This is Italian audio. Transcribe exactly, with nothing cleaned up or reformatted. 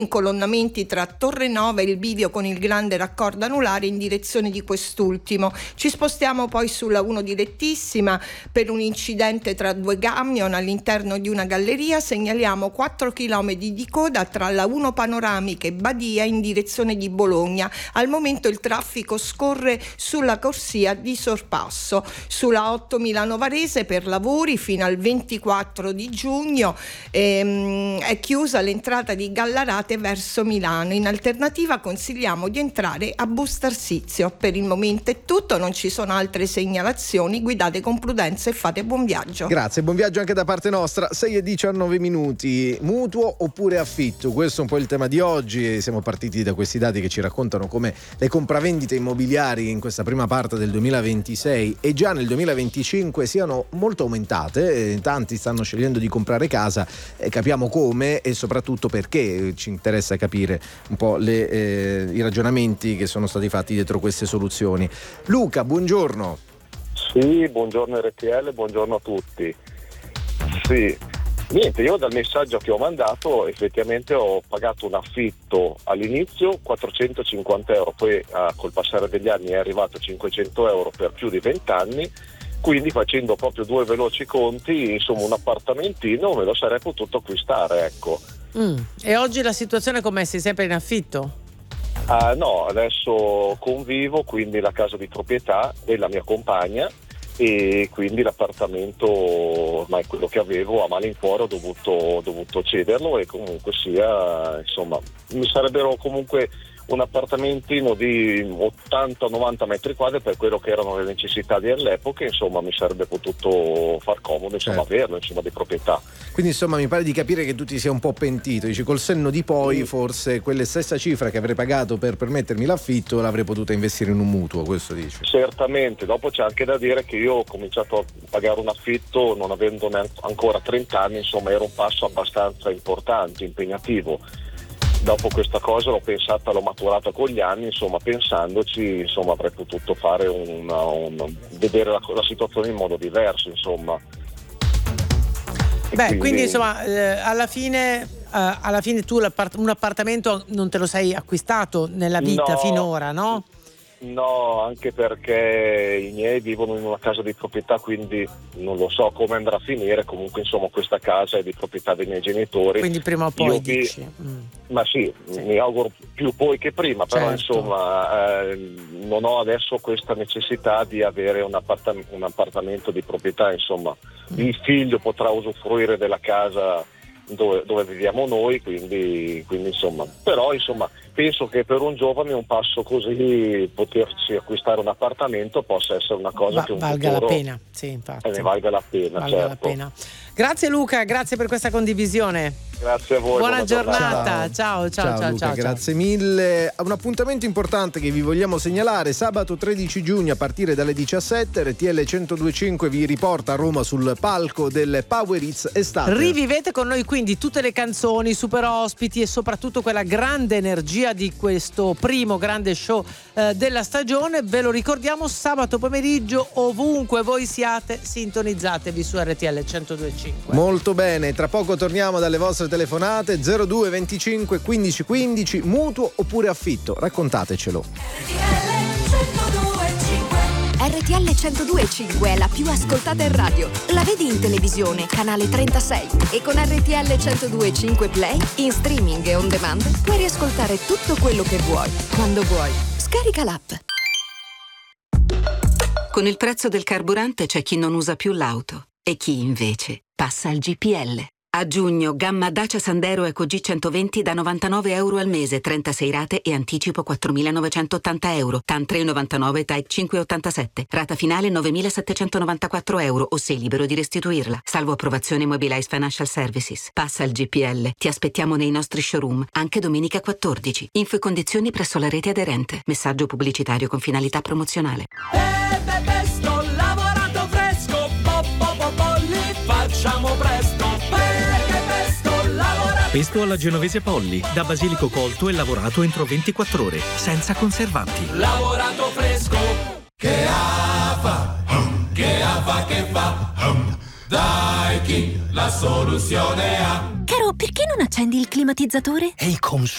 incolonnamenti tra Torrenova e il bivio con il grande raccordo anulare in direzione di quest'ultimo. Ci spostiamo poi sulla uno direttissima per un incidente tra due camion all'interno di una galleria. Segnaliamo quattro chilometri di coda tra la uno Panoramica e Badia in direzione di Bologna. Al momento il traffico scorre sulla corsia di sorpasso. Sulla otto Milano Varese per lavori fino al ventiquattro di giugno ehm, è chiusa l'entrata di Gallarate verso Milano. In alternativa consigliamo di entrare a Bustarsizio. Per il momento è tutto, non ci sono altre segnalazioni. Guidate con prudenza e fate buon viaggio. Grazie, buon viaggio anche da parte nostra. Sei e diciannove minuti. Mutuo oppure affitto? Questo è un po' il tema di oggi. Siamo partiti da questi dati che ci raccontano come le compravendite immobiliari in questa prima parte del duemilaventisei e già nel duemilaventicinque siano molto aumentate. Tanti stanno scegliendo di comprare casa, eh, capiamo come e soprattutto perché. Ci interessa capire un po' le, eh, i ragionamenti che sono stati fatti dietro queste soluzioni. Luca, buongiorno. Sì, buongiorno R T L, buongiorno a tutti. Sì, niente, io dal messaggio che ho mandato effettivamente ho pagato un affitto all'inizio quattrocentocinquanta euro, poi eh, col passare degli anni è arrivato a cinquecento euro per più di venti anni, quindi facendo proprio due veloci conti, insomma un appartamentino me lo sarei potuto acquistare, ecco. Mm. E oggi la situazione com'è? Sei sempre in affitto? Uh, no, adesso convivo, quindi la casa di proprietà della mia compagna e quindi l'appartamento ormai quello che avevo a malincuore ho dovuto, ho dovuto cederlo e comunque sia, insomma, mi sarebbero comunque un appartamentino di ottanta novanta metri quadri per quello che erano le necessità dell'epoca, insomma mi sarebbe potuto far comodo, insomma, certo, averlo, insomma, di proprietà. Quindi insomma mi pare di capire che tu ti sia un po' pentito, dici col senno di poi sì, forse quella stessa cifra che avrei pagato per permettermi l'affitto l'avrei potuta investire in un mutuo, questo dici? Certamente, dopo c'è anche da dire che io ho cominciato a pagare un affitto non avendo neanche ancora trenta anni, insomma era un passo abbastanza importante, impegnativo. Dopo questa cosa l'ho pensata, l'ho maturata con gli anni, insomma pensandoci, insomma avrei potuto fare una, una vedere la, la situazione in modo diverso, insomma. Beh, quindi, quindi insomma eh, alla fine eh, alla fine tu l'appart- un appartamento non te lo sei acquistato nella vita no, finora, no? No, anche perché i miei vivono in una casa di proprietà, quindi non lo so come andrà a finire. Comunque insomma questa casa è di proprietà dei miei genitori. Quindi prima o poi Io dici vi... mm. Ma sì, sì, mi auguro più poi che prima, però certo, insomma eh, non ho adesso questa necessità di avere un, appartam- un appartamento di proprietà, insomma mm. il figlio potrà usufruire della casa dove, dove viviamo noi, quindi, quindi insomma, però insomma penso che per un giovane un passo così, potersi acquistare un appartamento, possa essere una cosa Va, che un valga futuro la pena, sì, infatti. Ne valga la pena, valga certo. la pena. Grazie Luca, grazie per questa condivisione. Grazie a voi. Buona, buona giornata. Ciao, ciao, ciao, ciao, Luca, ciao, grazie ciao. mille. Un appuntamento importante che vi vogliamo segnalare: sabato tredici giugno a partire dalle diciassette R T L centodue e cinque vi riporta a Roma sul palco del Power Hits estate. Rivivete con noi quindi tutte le canzoni, super ospiti e soprattutto quella grande energia di questo primo grande show eh, della stagione. Ve lo ricordiamo, sabato pomeriggio ovunque voi siate, sintonizzatevi su R T L centodue e cinque. Molto bene, tra poco torniamo dalle vostre telefonate. Zero due venticinque quindici quindici, mutuo oppure affitto, raccontatecelo. R T L centodue e cinque è la più ascoltata in radio. La vedi in televisione, canale trentasei, e con R T L centodue e cinque Play in streaming e on demand puoi riascoltare tutto quello che vuoi, quando vuoi. Scarica l'app. Con il prezzo del carburante c'è chi non usa più l'auto e chi invece passa al G P L. A giugno, gamma Dacia Sandero Eco G centoventi da novantanove euro al mese, trentasei rate e anticipo quattromilanovecentottanta euro. TAN tre virgola novantanove, Type cinque virgola ottantasette. Rata finale novemilasettecentonovantaquattro euro o sei libero di restituirla. Salvo approvazione Mobilize Financial Services. Passa al G P L. Ti aspettiamo nei nostri showroom, anche domenica quattordici. Info e condizioni presso la rete aderente. Messaggio pubblicitario con finalità promozionale. Pepe Pesto, lavorato fresco, po, po, po, polli, facciamo presto. Pesto alla genovese Polli, da basilico colto e lavorato entro ventiquattro ore, senza conservanti. Lavorato fresco, che fa, che fa, che fa, dai chi la soluzione ha. Caro, perché non accendi il climatizzatore? E i consumi